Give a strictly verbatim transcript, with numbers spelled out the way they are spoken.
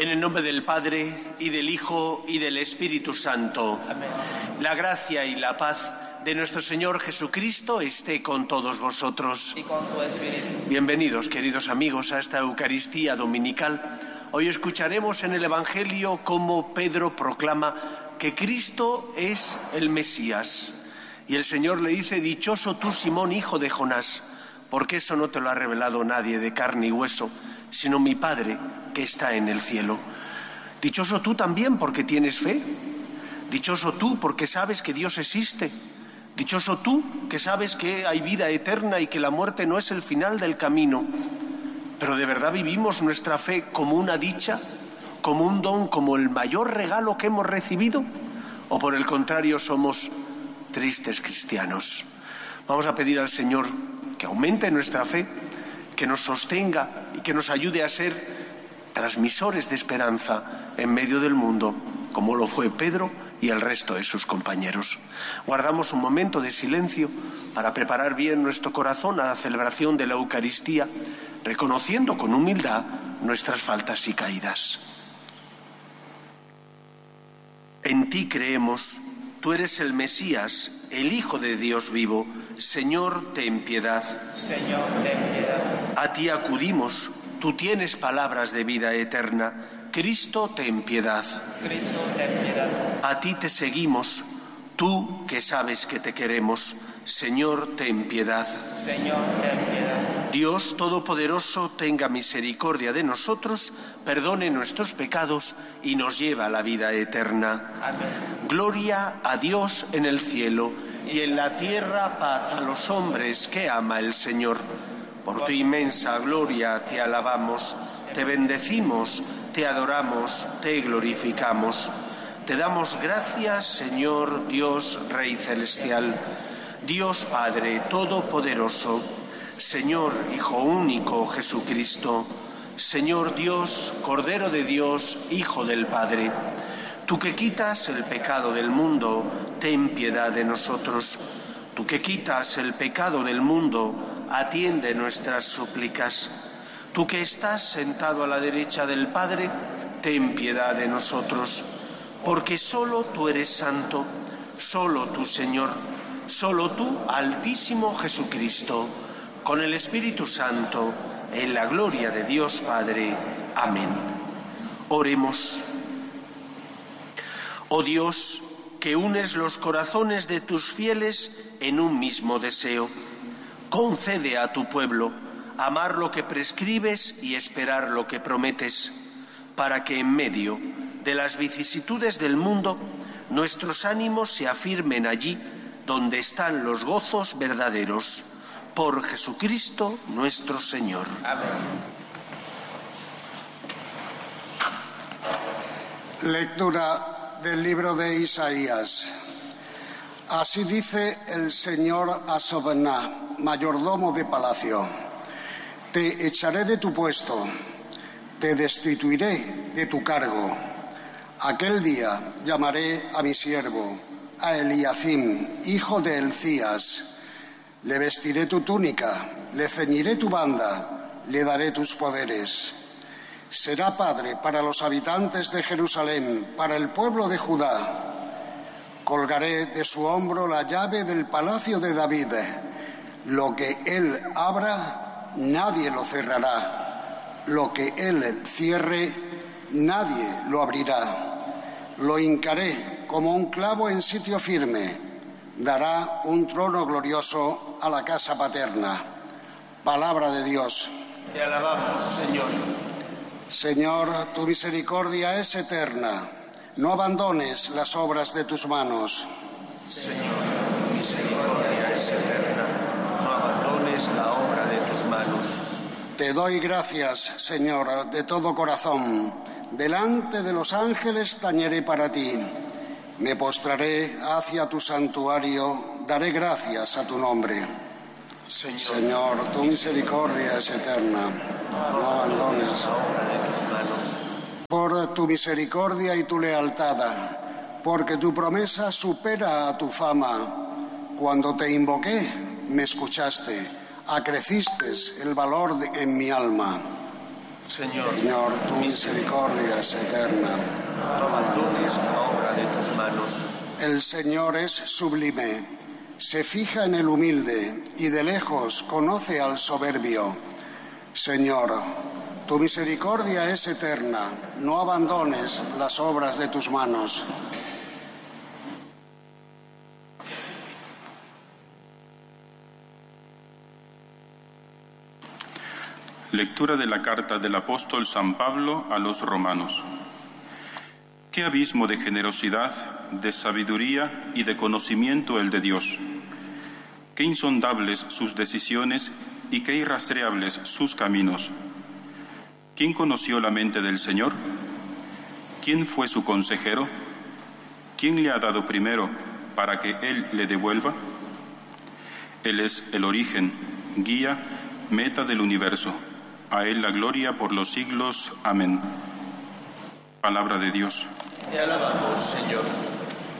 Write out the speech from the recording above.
En el nombre del Padre, y del Hijo, y del Espíritu Santo. Amén. La gracia y la paz de nuestro Señor Jesucristo esté con todos vosotros. Y con tu espíritu. Bienvenidos, queridos amigos, a esta Eucaristía dominical. Hoy escucharemos en el Evangelio cómo Pedro proclama que Cristo es el Mesías. Y el Señor le dice: dichoso tú, Simón, hijo de Jonás, porque eso no te lo ha revelado nadie de carne y hueso, sino mi Padre que está en el cielo. Dichoso tú también porque tienes fe. Dichoso tú porque sabes que Dios existe. Dichoso tú que sabes que hay vida eterna y que la muerte no es el final del camino. Pero ¿de verdad vivimos nuestra fe como una dicha, como un don, como el mayor regalo que hemos recibido? ¿O por el contrario somos tristes cristianos? Vamos a pedir al Señor que aumente nuestra fe, que nos sostenga y que nos ayude a ser transmisores de esperanza en medio del mundo, como lo fue Pedro y el resto de sus compañeros. Guardamos un momento de silencio para preparar bien nuestro corazón a la celebración de la Eucaristía, reconociendo con humildad nuestras faltas y caídas. En ti creemos, tú eres el Mesías, el Hijo de Dios vivo. Señor, ten piedad. Señor, ten piedad. A ti acudimos, tú tienes palabras de vida eterna. Cristo, ten piedad. Cristo, ten piedad. A ti te seguimos, tú que sabes que te queremos. Señor, ten piedad. Señor, ten piedad. Dios Todopoderoso, tenga misericordia de nosotros, perdone nuestros pecados y nos lleve a la vida eterna. Amén. Gloria a Dios en el cielo y en la tierra paz a los hombres que ama el Señor. Por tu inmensa gloria te alabamos, te bendecimos, te adoramos, te glorificamos. Te damos gracias, Señor Dios Rey Celestial, Dios Padre Todopoderoso, Señor Hijo único Jesucristo, Señor Dios, Cordero de Dios, Hijo del Padre. Tú que quitas el pecado del mundo, ten piedad de nosotros. Tú que quitas el pecado del mundo, atiende nuestras súplicas. Tú que estás sentado a la derecha del Padre, ten piedad de nosotros. Porque solo tú eres santo, solo tú, Señor, solo tú, Altísimo Jesucristo, con el Espíritu Santo, en la gloria de Dios Padre. Amén. Oremos. Oh Dios, que unes los corazones de tus fieles en un mismo deseo, concede a tu pueblo amar lo que prescribes y esperar lo que prometes, para que en medio de las vicisitudes del mundo nuestros ánimos se afirmen allí donde están los gozos verdaderos. Por Jesucristo nuestro Señor. Amén. Lectura del libro de Isaías. Así dice el Señor a Sobená, mayordomo de palacio: te echaré de tu puesto, te destituiré de tu cargo. Aquel día llamaré a mi siervo, a Eliacim, hijo de Elcías. Le vestiré tu túnica, le ceñiré tu banda, le daré tus poderes. Será padre para los habitantes de Jerusalén, para el pueblo de Judá. Colgaré de su hombro la llave del palacio de David. Lo que él abra, nadie lo cerrará. Lo que él cierre, nadie lo abrirá. Lo hincaré como un clavo en sitio firme. Dará un trono glorioso a la casa paterna. Palabra de Dios. Te alabamos, Señor. Señor, tu misericordia es eterna. No abandones las obras de tus manos. Señor, tu misericordia es eterna. No abandones la obra de tus manos. Te doy gracias, Señor, de todo corazón. Delante de los ángeles tañeré para ti. Me postraré hacia tu santuario, daré gracias a tu nombre. Señor, Señor, tu misericordia es eterna. No abandones la obra de tus manos. Por tu misericordia y tu lealtad, porque tu promesa supera a tu fama. Cuando te invoqué, me escuchaste, acreciste el valor de, en mi alma. Señor, Señor, tu misericordia es eterna. no abandones la obra de tus manos. El Señor es sublime, se fija en el humilde y de lejos conoce al soberbio. Señor, tu misericordia es eterna, no abandones las obras de tus manos. Lectura de la carta del apóstol San Pablo a los romanos. Qué abismo de generosidad, de sabiduría y de conocimiento el de Dios. Qué insondables sus decisiones y qué irrastreables sus caminos. ¿Quién conoció la mente del Señor? ¿Quién fue su consejero? ¿Quién le ha dado primero para que Él le devuelva? Él es el origen, guía, meta del universo. A Él la gloria por los siglos. Amén. Palabra de Dios. Te alabamos, Señor.